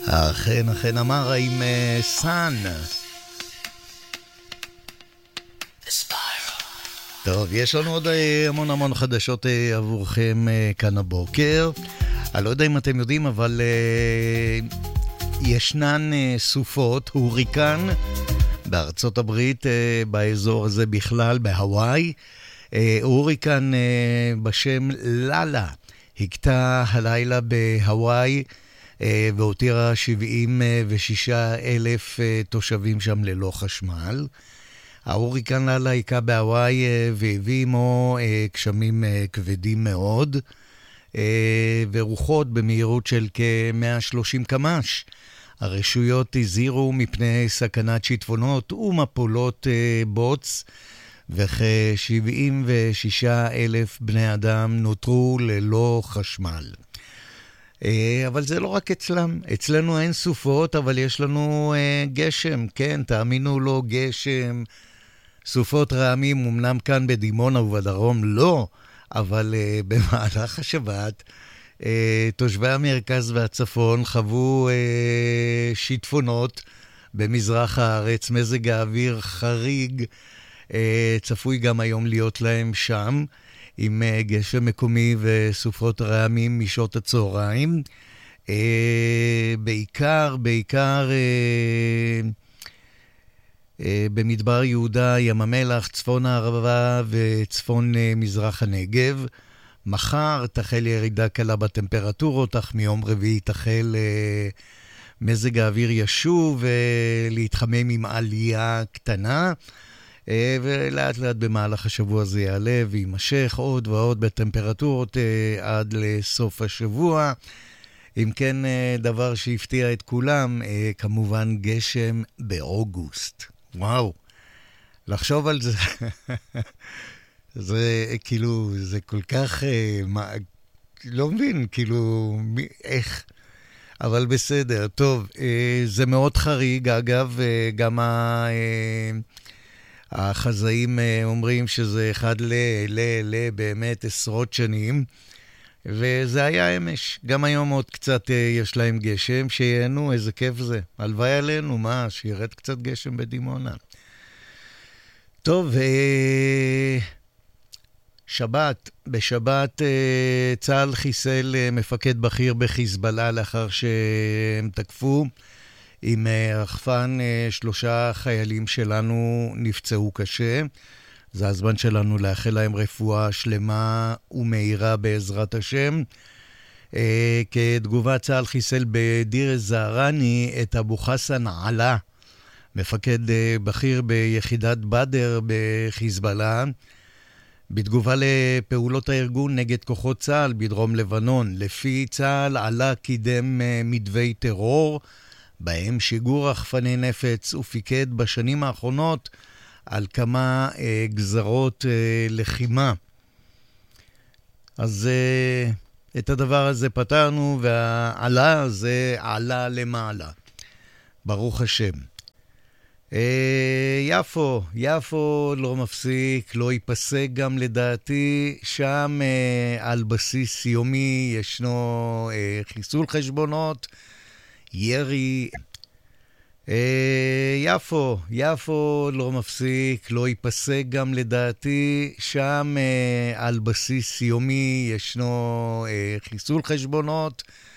אכן אמרה עם סאן. טוב, יש לנו עוד המון חדשות עבורכם כאן הבוקר. אני לא יודע אם אתם יודעים, אבל ישנן סופות, הוריקן, בארצות הברית, באזור הזה בכלל, בהוואי. הוריקן בשם ללה הכתה הלילה בהוואי, והותירה 76,000 תושבים שם ללא חשמל. ההוריקן ללה היכה בהוואי והביא עמו גשמים כבדים מאוד, ורוחות במהירות של כ-130 קמ"ש. הרשויות הזהירו מפני סכנת שיטפונות ומפולות בוץ, וכ-76,000 בני אדם נותרו ללא חשמל. אבל זה לא רק אצלם. אצלנו אין סופות, אבל יש לנו גשם, כן, תאמינו לו, גשם, סופות רעמים, אמנם כאן בדימונה ובדרום לא, אבל במהלך השבת, תושבי המרכז והצפון חוו שיטפונות במזרח הארץ, מזג האוויר חריג, צפוי גם היום להיות להם שם, עם גשם מקומי וסופות רעמים משעות הצהריים. בעיקר במדבר יהודה, ים המלח, צפון הערבה וצפון מזרח הנגב. מחר תחל ירידה קלה בטמפרטורות, אך מיום רביעי תחל מזג האוויר ישוב להתחמם עם עלייה קטנה, ולאט לאט במהלך השבוע זה יעלה וימשך עוד ועוד בטמפרטורות עד לסוף השבוע. אם כן, דבר שהפתיע את כולם, כמובן גשם באוגוסט. וואו, לחשוב על זה, זה כאילו, זה כל כך, לא מבין, כאילו, איך, אבל בסדר, טוב, זה מאוד חריג, אגב, גם החזאים אומרים שזה אחד באמת עשרות שנים, וזה היה אמש. גם היום עוד קצת יש להם גשם, שיהנו, איזה כיף זה. הלוואי עלינו, מה, שירד קצת גשם בדימונה. טוב, בשבת צה"ל חיסל מפקד בכיר בחיזבאללה לאחר שהם תקפו עם רחפן. 3 חיילים שלנו נפצעו קשה. זה הזמן שלנו לאחל להם רפואה שלמה ומהירה בעזרת השם. כתגובה, צה"ל חיסל בדיר זהרני את אבו חסן עלה, מפקד בכיר ביחידת בדר בחיזבאללה, בתגובה לפעולות הארגון נגד כוחות צה"ל בדרום לבנון. לפי צה"ל, עלה קידם מדווי טרור, בהם שיגור רחפני נפץ, ופיקד בשנים האחרונות על כמה גזרות לחימה. אז את הדבר הזה פתרנו, והעלה הזה עלה למעלה. ברוך השם. יפו לא מפסיק, לא ייפסק גם לדעתי. שם על בסיס יומי ישנו חיסול חשבונות, ירי. יפו לא מפסיק, לא ייפסק גם לדעתי. שם על בסיס יומי ישנו חיסול חשבונות,